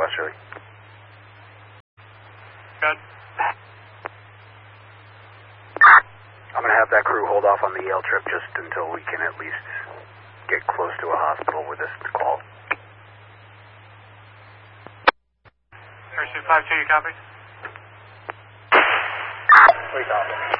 Charlie. Good. I'm going to have that crew hold off on the Yale trip just until we can at least get close to a hospital with this call. Pursuit 5-2, you copy? We copy.